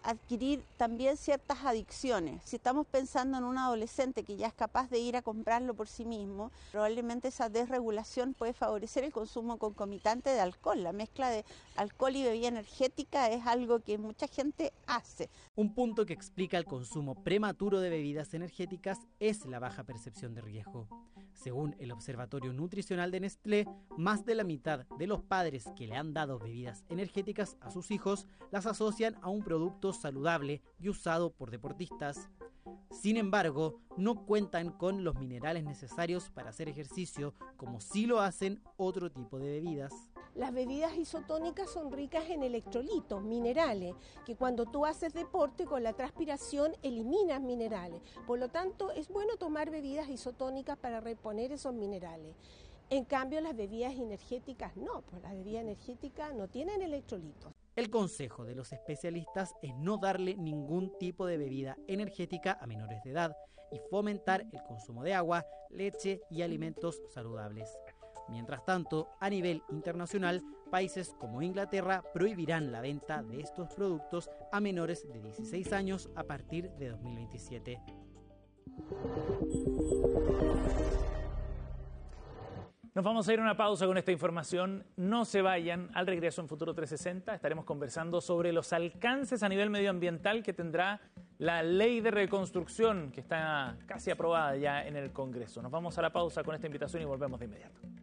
adquirir también ciertas adicciones. Si estamos pensando en un adolescente que ya es capaz de ir a comprarlo por sí mismo, probablemente esa desregulación puede favorecer el consumo concomitante de alcohol. La mezcla de alcohol y bebida energética es algo que mucha gente hace. Un punto que explica el consumo prematuro de bebidas energéticas es la baja percepción de riesgo. Según el Observatorio Nutricional de Nestlé, más de la mitad de los padres que le han dado bebidas energéticas a sus hijos las asocian a un producto saludable y usado por deportistas. Sin embargo, no cuentan con los minerales necesarios para hacer ejercicio, como sí lo hacen otro tipo de bebidas. Las bebidas isotónicas son ricas en electrolitos, minerales, que cuando tú haces deporte con la transpiración eliminas minerales. Por lo tanto, es bueno tomar bebidas isotónicas para reponer esos minerales. En cambio, las bebidas energéticas no, pues las bebidas energéticas no tienen electrolitos. El consejo de los especialistas es no darle ningún tipo de bebida energética a menores de edad y fomentar el consumo de agua, leche y alimentos saludables. Mientras tanto, a nivel internacional, países como Inglaterra prohibirán la venta de estos productos a menores de 16 años a partir de 2027. Nos vamos a ir a una pausa con esta información. No se vayan. Al regreso en Futuro 360 estaremos conversando sobre los alcances a nivel medioambiental que tendrá la ley de reconstrucción que está casi aprobada ya en el Congreso. Nos vamos a la pausa con esta invitación y volvemos de inmediato.